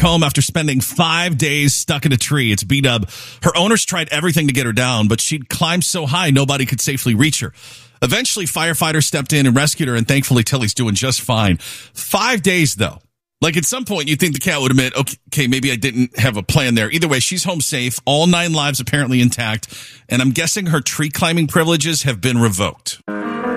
home after spending 5 days stuck in a tree. It's B-Dub. Her owners tried everything to get her down, but she'd climbed so high nobody could safely reach her. Eventually, firefighters stepped in and rescued her, and thankfully, Tilly's doing just fine. 5 days, though. Like, at some point, you'd think the cat would admit, okay, maybe I didn't have a plan there. Either way, she's home safe. All 9 lives apparently intact. And I'm guessing her tree climbing privileges have been revoked.